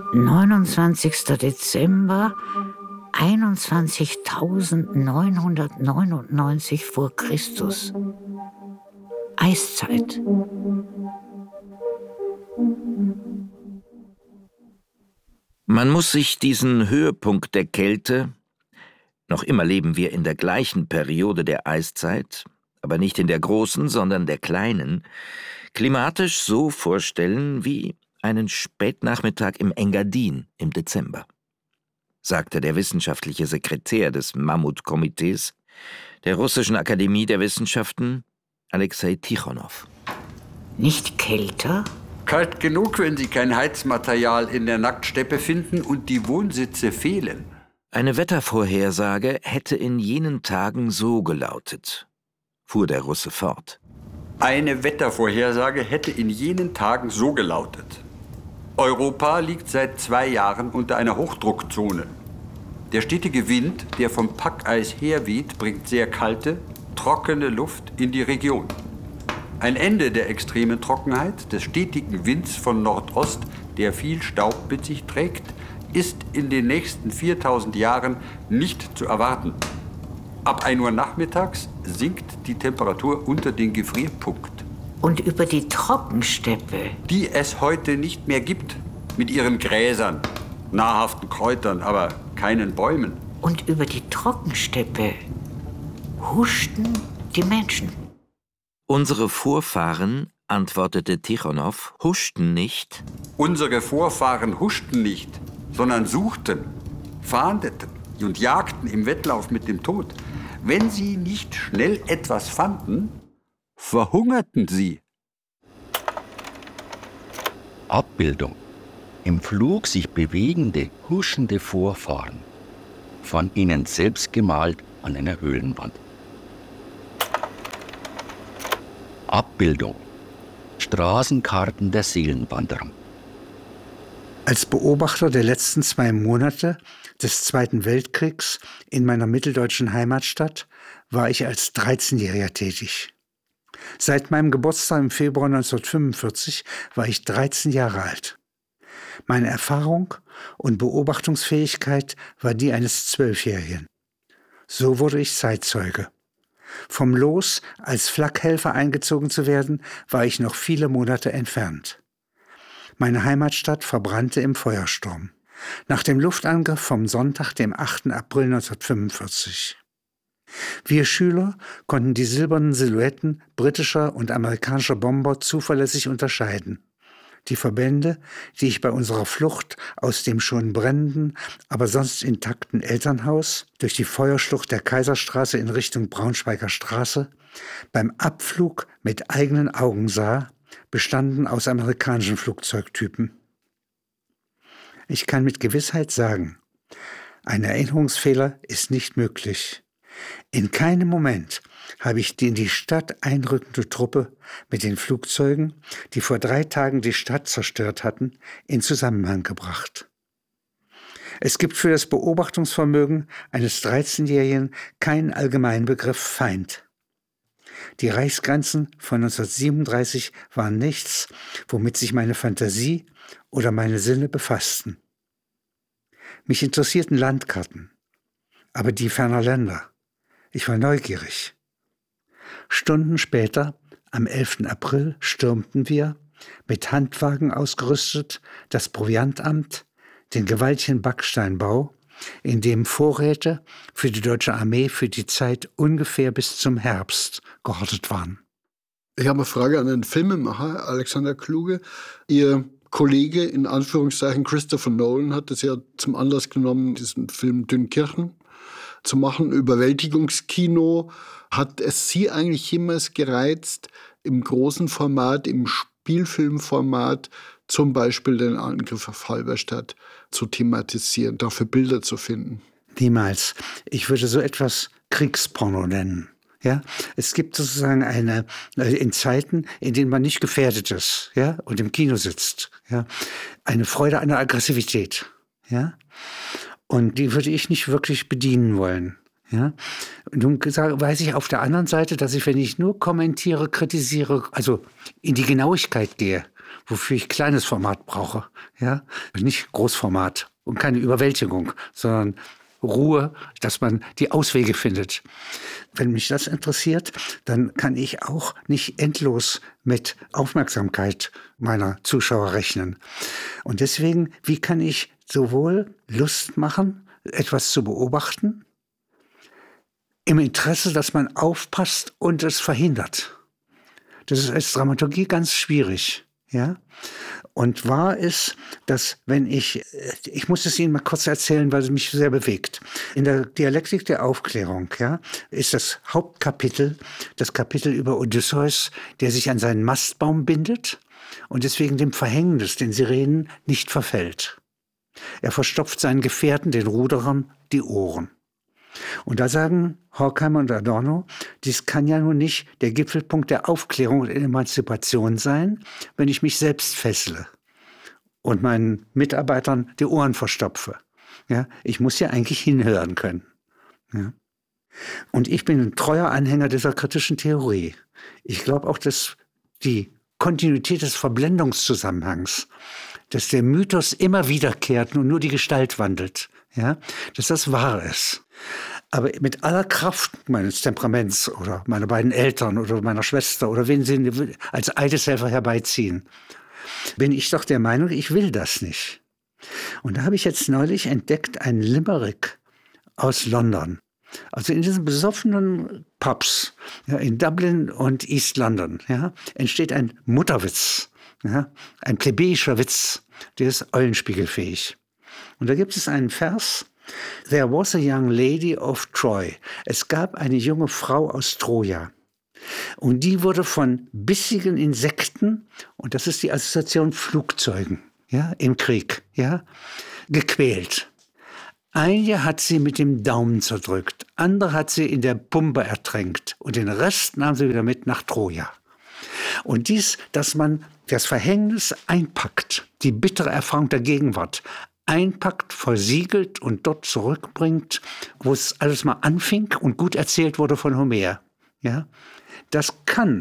29. Dezember 21.999 vor Christus. Eiszeit. Man muss sich diesen Höhepunkt der Kälte, noch immer leben wir in der gleichen Periode der Eiszeit, aber nicht in der großen, sondern der kleinen, klimatisch so vorstellen wie einen Spätnachmittag im Engadin im Dezember, sagte der wissenschaftliche Sekretär des Mammutkomitees der Russischen Akademie der Wissenschaften, Alexei Tichonow. Nicht kälter? Kalt genug, wenn Sie kein Heizmaterial in der Nacktsteppe finden und die Wohnsitze fehlen. Eine Wettervorhersage hätte in jenen Tagen so gelautet, fuhr der Russe fort. Eine Wettervorhersage hätte in jenen Tagen so gelautet. Europa liegt seit 2 Jahren unter einer Hochdruckzone. Der stetige Wind, der vom Packeis herweht, bringt sehr kalte, trockene Luft in die Region. Ein Ende der extremen Trockenheit, des stetigen Winds von Nordost, der viel Staub mit sich trägt, ist in den nächsten 4000 Jahren nicht zu erwarten. Ab 1 Uhr nachmittags sinkt die Temperatur unter den Gefrierpunkt. Und über die Trockensteppe? Die es heute nicht mehr gibt, mit ihren Gräsern, nahrhaften Kräutern, aber keinen Bäumen. Und über die Trockensteppe huschten die Menschen. Unsere Vorfahren, antwortete Tichonow, huschten nicht. Unsere Vorfahren huschten nicht, sondern suchten, fahndeten und jagten im Wettlauf mit dem Tod. Wenn sie nicht schnell etwas fanden, verhungerten sie. Abbildung. Im Flug sich bewegende, huschende Vorfahren. Von ihnen selbst gemalt an einer Höhlenwand. Abbildung. Straßenkarten der Seelenwanderung. Als Beobachter der letzten 2 Monate des Zweiten Weltkriegs in meiner mitteldeutschen Heimatstadt war ich als 13-Jähriger tätig. Seit meinem Geburtstag im Februar 1945 war ich 13 Jahre alt. Meine Erfahrung und Beobachtungsfähigkeit war die eines 12-Jährigen. So wurde ich Zeitzeuge. Vom Los, als Flakhelfer eingezogen zu werden, war ich noch viele Monate entfernt. Meine Heimatstadt verbrannte im Feuersturm. Nach dem Luftangriff vom Sonntag, dem 8. April 1945. Wir Schüler konnten die silbernen Silhouetten britischer und amerikanischer Bomber zuverlässig unterscheiden. Die Verbände, die ich bei unserer Flucht aus dem schon brennenden, aber sonst intakten Elternhaus durch die Feuerschlucht der Kaiserstraße in Richtung Braunschweiger Straße beim Abflug mit eigenen Augen sah, bestanden aus amerikanischen Flugzeugtypen. Ich kann mit Gewissheit sagen, ein Erinnerungsfehler ist nicht möglich. In keinem Moment habe ich die in die Stadt einrückende Truppe mit den Flugzeugen, die vor 3 Tagen die Stadt zerstört hatten, in Zusammenhang gebracht. Es gibt für das Beobachtungsvermögen eines 13-Jährigen keinen Allgemeinbegriff Feind. Die Reichsgrenzen von 1937 waren nichts, womit sich meine Fantasie oder meine Sinne befassten. Mich interessierten Landkarten, aber die ferner Länder. Ich war neugierig. Stunden später, am 11. April, stürmten wir, mit Handwagen ausgerüstet, das Proviantamt, den gewaltigen Backsteinbau, in dem Vorräte für die deutsche Armee für die Zeit ungefähr bis zum Herbst gehortet waren. Ich habe eine Frage an den Filmemacher Alexander Kluge. Ihr Kollege, in Anführungszeichen Christopher Nolan, hat es ja zum Anlass genommen, diesen Film Dünkirchen zu machen, Überwältigungskino. Hat es Sie eigentlich jemals gereizt, im großen Format, im Spielfilmformat, zum Beispiel den Angriff auf Halberstadt zu thematisieren, dafür Bilder zu finden? Niemals. Ich würde so etwas Kriegsporno nennen. Ja, es gibt sozusagen in Zeiten, in denen man nicht gefährdet ist, ja, und im Kino sitzt, ja, eine Freude an der Aggressivität, ja. Und die würde ich nicht wirklich bedienen wollen. Ja? Nun weiß ich auf der anderen Seite, dass ich, wenn ich nur kommentiere, kritisiere, also in die Genauigkeit gehe, wofür ich kleines Format brauche. Ja? Nicht Großformat und keine Überwältigung, sondern Ruhe, dass man die Auswege findet. Wenn mich das interessiert, dann kann ich auch nicht endlos mit Aufmerksamkeit meiner Zuschauer rechnen. Und deswegen, wie kann ich sowohl Lust machen, etwas zu beobachten, im Interesse, dass man aufpasst und es verhindert. Das ist als Dramaturgie ganz schwierig. Ja? Und wahr ist, dass wenn ich muss es Ihnen mal kurz erzählen, weil es mich sehr bewegt. In der Dialektik der Aufklärung, ja, ist das Hauptkapitel, das Kapitel über Odysseus, der sich an seinen Mastbaum bindet und deswegen dem Verhängnis, den Sirenen, nicht verfällt. Er verstopft seinen Gefährten, den Ruderern, die Ohren. Und da sagen Horkheimer und Adorno, dies kann ja nun nicht der Gipfelpunkt der Aufklärung und Emanzipation sein, wenn ich mich selbst fessle und meinen Mitarbeitern die Ohren verstopfe. Ja, ich muss ja eigentlich hinhören können. Ja. Und ich bin ein treuer Anhänger dieser kritischen Theorie. Ich glaube auch, dass die Kontinuität des Verblendungszusammenhangs, dass der Mythos immer wiederkehrt und nur die Gestalt wandelt, ja, dass das wahr ist. Aber mit aller Kraft meines Temperaments oder meiner beiden Eltern oder meiner Schwester oder wen sie als Eideshelfer herbeiziehen, bin ich doch der Meinung, ich will das nicht. Und da habe ich jetzt neulich entdeckt einen Limerick aus London. Also in diesen besoffenen Pubs, ja, in Dublin und East London, ja, entsteht ein Mutterwitz, ja, ein plebejischer Witz, der ist eulenspiegelfähig. Und da gibt es einen Vers: There was a young lady of Troy. Es gab eine junge Frau aus Troja. Und die wurde von bissigen Insekten, und das ist die Assoziation Flugzeugen, ja, im Krieg, ja, gequält. Eine hat sie mit dem Daumen zerdrückt, andere hat sie in der Pumpe ertränkt und den Rest nahm sie wieder mit nach Troja. Und dies, dass man das Verhängnis einpackt, die bittere Erfahrung der Gegenwart einpackt, versiegelt und dort zurückbringt, wo es alles mal anfing und gut erzählt wurde von Homer. Ja? Das kann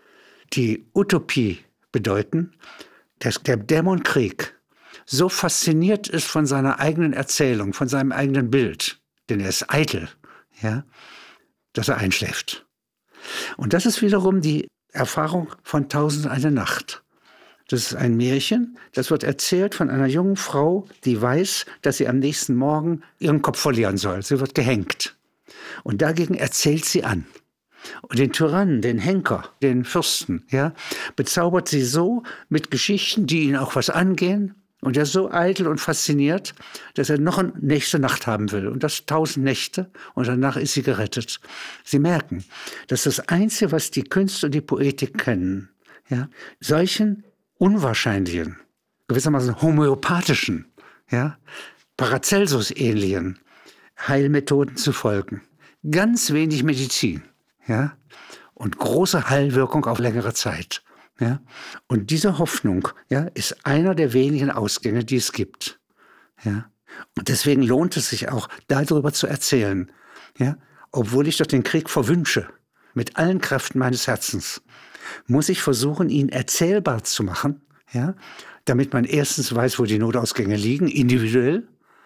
die Utopie bedeuten, dass der Dämonkrieg so fasziniert ist von seiner eigenen Erzählung, von seinem eigenen Bild, denn er ist eitel, ja, dass er einschläft. Und das ist wiederum die Erfahrung von 1001 Nacht. Das ist ein Märchen, das wird erzählt von einer jungen Frau, die weiß, dass sie am nächsten Morgen ihren Kopf verlieren soll. Sie wird gehängt. Und dagegen erzählt sie an. Und den Tyrannen, den Henker, den Fürsten, ja, bezaubert sie so mit Geschichten, die ihn auch was angehen. Und er ist so eitel und fasziniert, dass er noch eine nächste Nacht haben will. Und das 1000 Nächte. Und danach ist sie gerettet. Sie merken, dass das Einzige, was die Künste und die Poetik kennen, ja, solchen unwahrscheinlichen, gewissermaßen homöopathischen, ja, Paracelsus-ähnlichen Heilmethoden zu folgen. Ganz wenig Medizin, ja, und große Heilwirkung auf längere Zeit. Ja. Und diese Hoffnung, ja, ist einer der wenigen Ausgänge, die es gibt. Ja. Und deswegen lohnt es sich auch, darüber zu erzählen, ja, obwohl ich doch den Krieg verwünsche, mit allen Kräften meines Herzens, muss ich versuchen, ihn erzählbar zu machen, ja, damit man erstens weiß, wo die Notausgänge liegen, individuell,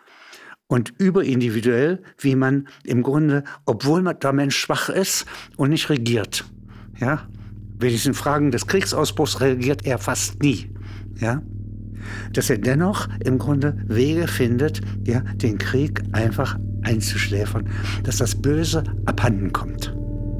und überindividuell, wie man im Grunde, obwohl der Mensch schwach ist und nicht regiert, ja, wenigstens in Fragen des Kriegsausbruchs reagiert er fast nie, ja, dass er dennoch im Grunde Wege findet, ja, den Krieg einfach einzuschläfern, dass das Böse abhanden kommt.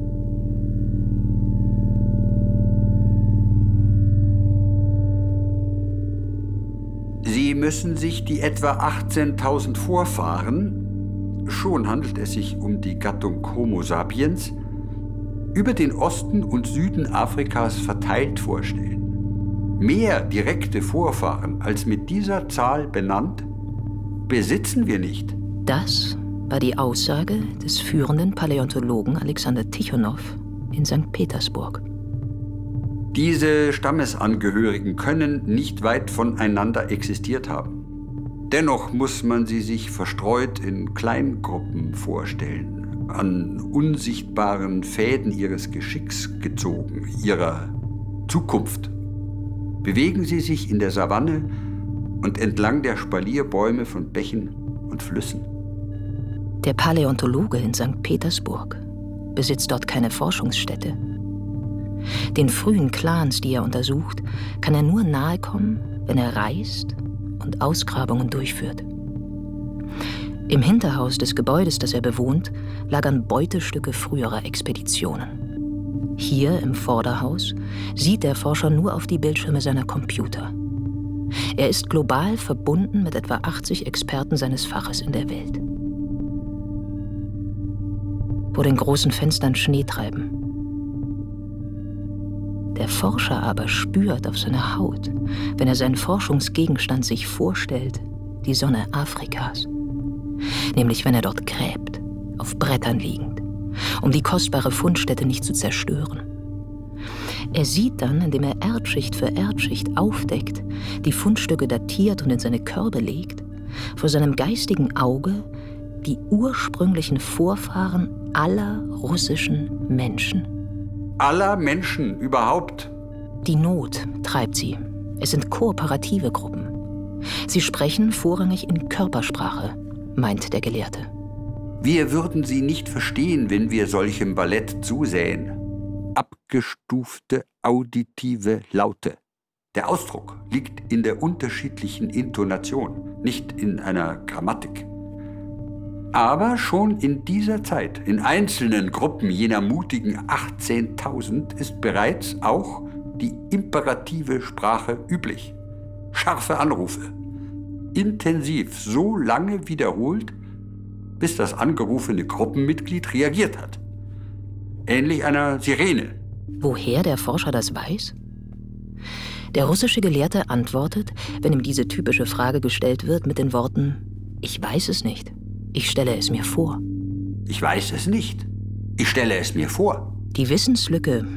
Sie müssen sich die etwa 18.000 Vorfahren, schon handelt es sich um die Gattung Homo sapiens, über den Osten und Süden Afrikas verteilt vorstellen. Mehr direkte Vorfahren als mit dieser Zahl benannt, besitzen wir nicht. Das war die Aussage des führenden Paläontologen Alexander Tichonow in St. Petersburg. Diese Stammesangehörigen können nicht weit voneinander existiert haben. Dennoch muss man sie sich verstreut in Kleingruppen vorstellen, an unsichtbaren Fäden ihres Geschicks gezogen, ihrer Zukunft. Bewegen Sie sich in der Savanne und entlang der Spalierbäume von Bächen und Flüssen. Der Paläontologe in St. Petersburg besitzt dort keine Forschungsstätte. Den frühen Clans, die er untersucht, kann er nur nahe kommen, wenn er reist und Ausgrabungen durchführt. Im Hinterhaus des Gebäudes, das er bewohnt, lagern Beutestücke früherer Expeditionen. Hier im Vorderhaus sieht der Forscher nur auf die Bildschirme seiner Computer. Er ist global verbunden mit etwa 80 Experten seines Faches in der Welt. Vor den großen Fenstern Schneetreiben. Der Forscher aber spürt auf seiner Haut, wenn er seinen Forschungsgegenstand sich vorstellt, die Sonne Afrikas. Nämlich wenn er dort gräbt, auf Brettern liegend, um die kostbare Fundstätte nicht zu zerstören. Er sieht dann, indem er Erdschicht für Erdschicht aufdeckt, die Fundstücke datiert und in seine Körbe legt, vor seinem geistigen Auge die ursprünglichen Vorfahren aller russischen Menschen. Aller Menschen überhaupt. Die Not treibt sie. Es sind kooperative Gruppen. Sie sprechen vorrangig in Körpersprache, meint der Gelehrte. Wir würden sie nicht verstehen, wenn wir solchem Ballett zusähen. Abgestufte auditive Laute. Der Ausdruck liegt in der unterschiedlichen Intonation, nicht in einer Grammatik. Aber schon in dieser Zeit, in einzelnen Gruppen jener mutigen 18.000, ist bereits auch die imperative Sprache üblich. Scharfe Anrufe. Intensiv, so lange wiederholt, bis das angerufene Gruppenmitglied reagiert hat. Ähnlich einer Sirene. Woher der Forscher das weiß? Der russische Gelehrte antwortet, wenn ihm diese typische Frage gestellt wird, mit den Worten: Ich weiß es nicht. Ich stelle es mir vor. Ich weiß es nicht. Ich stelle es mir vor. Die Wissenslücke